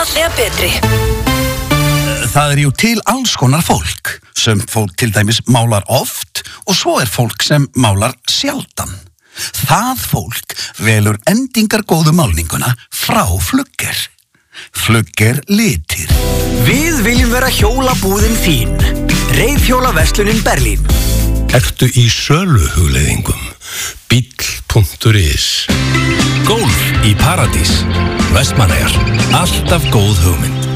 einfaldlega betri. Það jú til alls konar fólk. Sumt fólk til dæmis málar oft og svo fólk sem málar sjaldan. Það fólk velur endingargóðu málninguna frá Flugger. Flugger litir. Við viljum vera hjólabúðin þín. Reiðhjólaverslunin Berlín. Ertu í söluhugleiðingum? Bíll.is. Golf í Paradís. Vestmannaeyjar. Alltaf góð hugmynd.